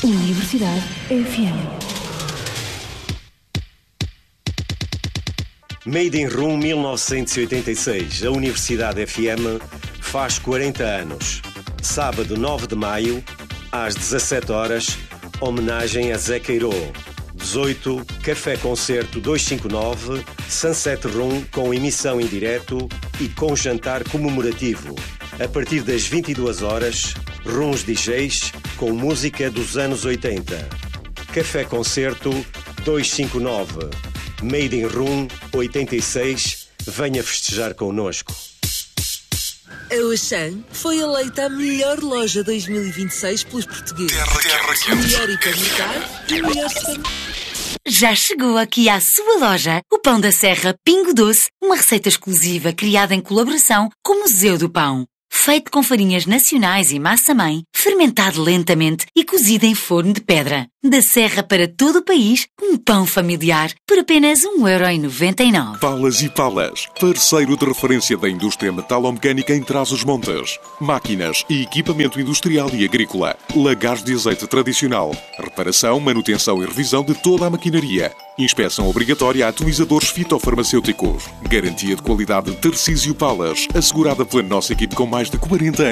Universidade FM. Made in Room 1986, a Universidade FM faz 40 anos. Sábado 9 de maio, às 17 horas, homenagem a Zé Queiró. 18, Café Concerto 259, Sunset Room com emissão em direto e com jantar comemorativo. A partir das 22 horas, Rooms DJs com música dos anos 80. Café Concerto 259, Made in Room 86, venha festejar connosco. A Auchan foi eleita a melhor loja 2026 pelos portugueses. Melhor hipermercado e melhor supermercado. Já chegou aqui à sua loja o Pão da Serra Pingo Doce, uma receita exclusiva criada em colaboração com o Museu do Pão. Feito com farinhas nacionais e massa-mãe, fermentado lentamente e cozido em forno de pedra. Da Serra para todo o país, um pão familiar por apenas 1,99€. Palas e Palas, parceiro de referência da indústria metalomecânica em Trás-os-Montes. Máquinas e equipamento industrial e agrícola. Lagares de azeite tradicional. Reparação, manutenção e revisão de toda a maquinaria. Inspeção obrigatória a atomizadores fitofarmacêuticos. Garantia de qualidade Tarcísio Palas, assegurada pela nossa equipe com mais de 40 anos.